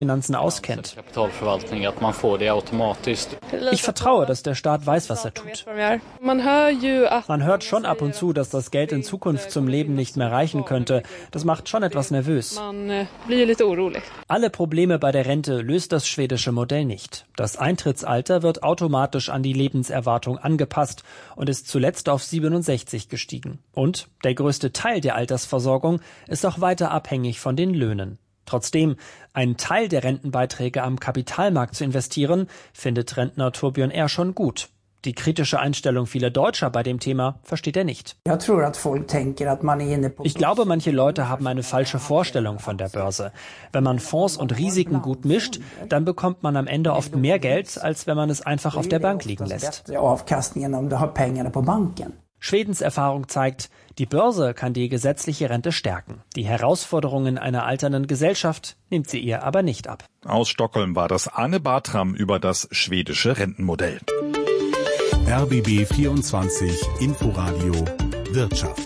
Finanzen auskennt. Ich vertraue, dass der Staat weiß, was er tut. Man hört schon ab und zu, dass das Geld in Zukunft zum Leben nicht mehr reichen könnte. Das macht schon etwas nervös. Alle Probleme bei der Rente löst das schwedische Modell nicht. Das Eintrittsalter wird automatisch an die Lebenserwartung angepasst und ist zuletzt auf 67 gestiegen. Und der größte Teil der Altersversorgung ist auch weiter abhängig von den Löhnen. Trotzdem, einen Teil der Rentenbeiträge am Kapitalmarkt zu investieren, findet Rentner Torbjörn R. schon gut. Die kritische Einstellung vieler Deutscher bei dem Thema versteht er nicht. Ich glaube, manche Leute haben eine falsche Vorstellung von der Börse. Wenn man Fonds und Risiken gut mischt, dann bekommt man am Ende oft mehr Geld, als wenn man es einfach auf der Bank liegen lässt. Schwedens Erfahrung zeigt, die Börse kann die gesetzliche Rente stärken. Die Herausforderungen einer alternden Gesellschaft nimmt sie ihr aber nicht ab. Aus Stockholm war das Arne Bartram über das schwedische Rentenmodell. RBB 24 Inforadio Wirtschaft.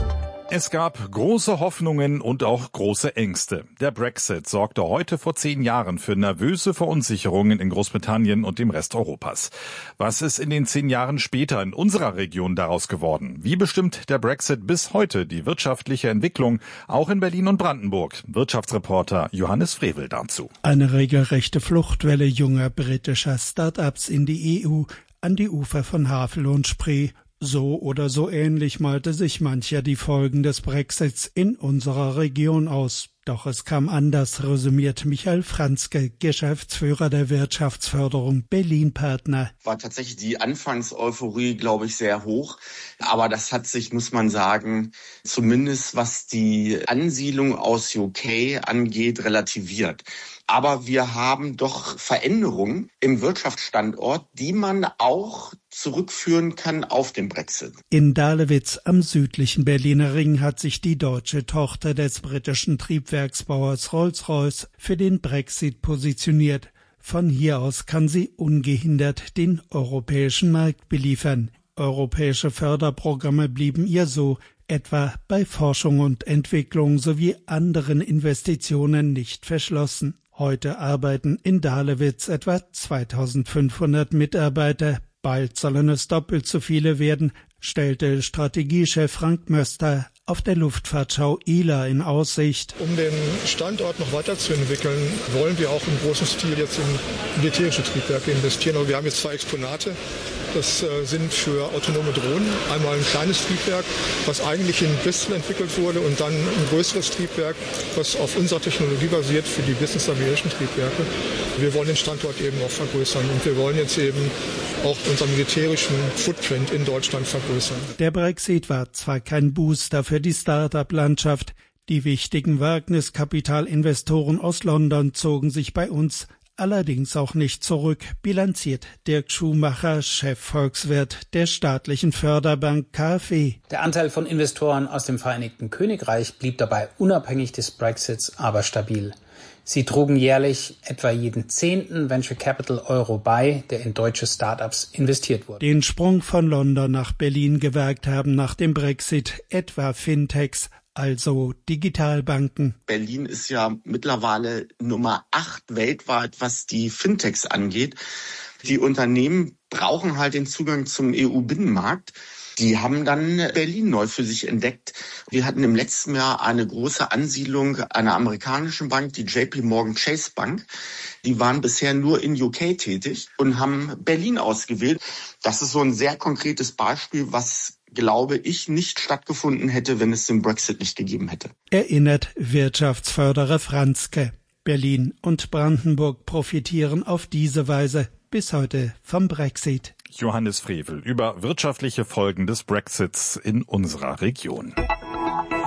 Es gab große Hoffnungen und auch große Ängste. Der Brexit sorgte heute vor 10 Jahren für nervöse Verunsicherungen in Großbritannien und dem Rest Europas. Was ist in den 10 Jahren später in unserer Region daraus geworden? Wie bestimmt der Brexit bis heute die wirtschaftliche Entwicklung, auch in Berlin und Brandenburg? Wirtschaftsreporter Johannes Frevel dazu. Eine regelrechte Fluchtwelle junger britischer Start-ups in die EU, an die Ufer von Havel und Spree. So oder so ähnlich malte sich mancher die Folgen des Brexits in unserer Region aus. Doch es kam anders, resümiert Michael Franzke, Geschäftsführer der Wirtschaftsförderung Berlin-Partner. War tatsächlich die Anfangseuphorie, glaube ich, sehr hoch. Aber das hat sich, muss man sagen, zumindest was die Ansiedlung aus UK angeht, relativiert. Aber wir haben doch Veränderungen im Wirtschaftsstandort, die man auch zurückführen kann auf den Brexit. In Dahlewitz am südlichen Berliner Ring hat sich die deutsche Tochter des britischen Triebwerksbauers Rolls-Royce für den Brexit positioniert. Von hier aus kann sie ungehindert den europäischen Markt beliefern. Europäische Förderprogramme blieben ihr so, etwa bei Forschung und Entwicklung sowie anderen Investitionen nicht verschlossen. Heute arbeiten in Dahlewitz etwa 2500 Mitarbeiter. Bald sollen es doppelt so viele werden, stellte Strategiechef Frank Möster auf der Luftfahrtschau ILA in Aussicht. Um den Standort noch weiterzuentwickeln, wollen wir auch im großen Stil jetzt in militärische Triebwerke investieren. Aber wir haben jetzt 2 Exponate. Das sind für autonome Drohnen einmal ein kleines Triebwerk, was eigentlich in Bristol entwickelt wurde, und dann ein größeres Triebwerk, was auf unserer Technologie basiert für die Business Aviation Triebwerke. Wir wollen den Standort eben auch vergrößern und wir wollen jetzt eben auch unseren militärischen Footprint in Deutschland vergrößern. Der Brexit war zwar kein Booster für die Start-up-Landschaft. Die wichtigen Wagniskapitalinvestoren aus London zogen sich bei uns allerdings auch nicht zurück, bilanziert Dirk Schumacher, Chefvolkswirt der staatlichen Förderbank KfW. Der Anteil von Investoren aus dem Vereinigten Königreich blieb dabei unabhängig des Brexits aber stabil. Sie trugen jährlich etwa jeden 10. Venture Capital Euro bei, der in deutsche Startups investiert wurde. Den Sprung von London nach Berlin gewagt haben nach dem Brexit etwa Fintechs, also Digitalbanken. Berlin ist ja mittlerweile Nummer 8 weltweit, was die Fintechs angeht. Die Unternehmen brauchen halt den Zugang zum EU-Binnenmarkt. Die haben dann Berlin neu für sich entdeckt. Wir hatten im letzten Jahr eine große Ansiedlung einer amerikanischen Bank, die JP Morgan Chase Bank. Die waren bisher nur in UK tätig und haben Berlin ausgewählt. Das ist so ein sehr konkretes Beispiel, was, glaube ich, nicht stattgefunden hätte, wenn es den Brexit nicht gegeben hätte. Erinnert Wirtschaftsförderer Franzke. Berlin und Brandenburg profitieren auf diese Weise bis heute vom Brexit. Johannes Frevel über wirtschaftliche Folgen des Brexits in unserer Region.